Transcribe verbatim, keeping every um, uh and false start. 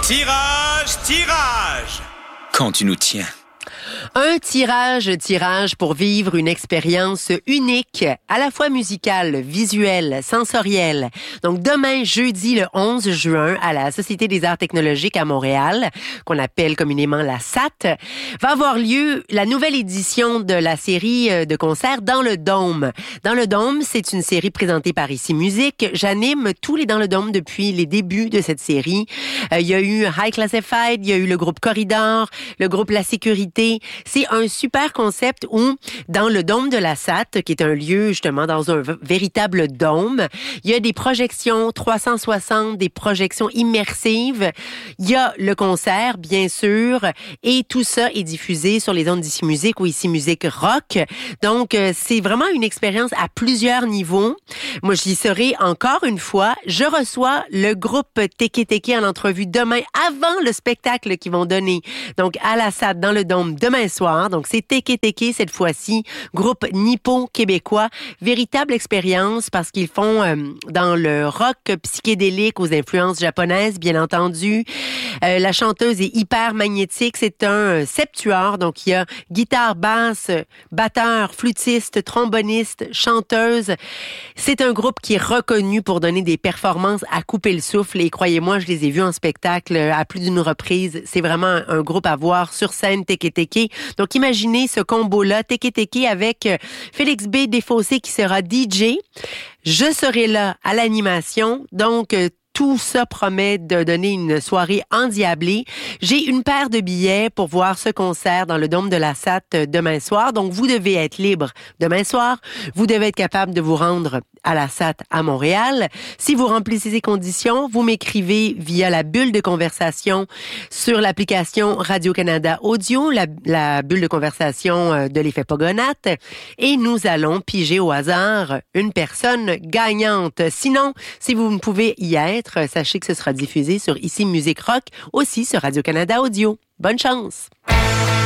Tirage, tirage! Quand tu nous tiens. Un tirage, tirage pour vivre une expérience unique, à la fois musicale, visuelle, sensorielle. Donc demain, jeudi le onze juin, à la Société des arts technologiques à Montréal, qu'on appelle communément la S A T, va avoir lieu la nouvelle édition de la série de concerts Dans le Dôme. Dans le Dôme, c'est une série présentée par Ici Musique. J'anime tous les Dans le Dôme depuis les débuts de cette série. Euh, il y a eu High Classified, il y a eu le groupe Corridor, le groupe La Sécurité. C'est un super concept où, dans le dôme de la S A T, qui est un lieu justement dans un v- véritable dôme, il y a des projections trois cent soixante, des projections immersives. Il y a le concert, bien sûr, et tout ça est diffusé sur les ondes d'Ici Musique ou Ici Musique Rock. Donc, euh, c'est vraiment une expérience à plusieurs niveaux. Moi, j'y serai encore une fois. Je reçois le groupe Teke Teke en entrevue demain, avant le spectacle qu'ils vont donner. Donc, à la S A T, dans le dôme, demain soir. Donc, c'est Teke Teke cette fois-ci, groupe nippo-québécois. Véritable expérience parce qu'ils font euh, dans le rock psychédélique aux influences japonaises, bien entendu. Euh, la chanteuse est hyper magnétique. C'est un septuor. Donc, il y a guitare, basse, batteur, flûtiste, tromboniste, chanteuse. C'est un groupe qui est reconnu pour donner des performances à couper le souffle. Et croyez-moi, je les ai vus en spectacle à plus d'une reprise. C'est vraiment un groupe à voir sur scène, Teke Teke. Donc, imaginez ce combo-là, Teke Teke avec Félix B. Desfossés qui sera D J. Je serai là à l'animation. Donc, tout ça promet de donner une soirée endiablée. J'ai une paire de billets pour voir ce concert dans le Dôme de la S A T demain soir. Donc, vous devez être libre demain soir. Vous devez être capable de vous rendre à la S A T à Montréal. Si vous remplissez ces conditions, vous m'écrivez via la bulle de conversation sur l'application Radio-Canada Audio, la, la bulle de conversation de l'effet Pogonat, et nous allons piger au hasard une personne gagnante. Sinon, si vous ne pouvez y être, sachez que ce sera diffusé sur Ici Musique Rock, aussi sur Radio-Canada Audio. Bonne chance!